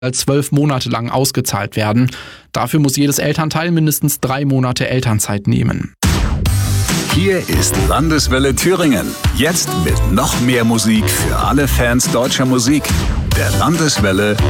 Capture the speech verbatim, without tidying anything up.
zwölf Monate lang ausgezahlt werden. Dafür muss jedes Elternteil mindestens drei Monate Elternzeit nehmen. Hier ist Landeswelle Thüringen. Jetzt mit noch mehr Musik für alle Fans deutscher Musik. Der Landeswelle